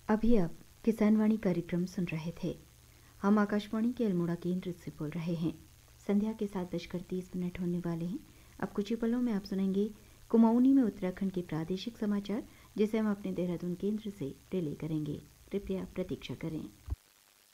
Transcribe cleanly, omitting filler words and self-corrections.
अभी आप किसान वाणी कार्यक्रम सुन रहे थे। हम आकाशवाणी के अल्मोड़ा केंद्र से बोल रहे हैं। संध्या के 7:30 होने वाले हैं। अब कुछ ही पलों में आप सुनेंगे कुमाऊनी में उत्तराखंड के प्रादेशिक समाचार, जिसे हम अपने देहरादून केंद्र से रिले करेंगे। कृपया प्रतीक्षा करें।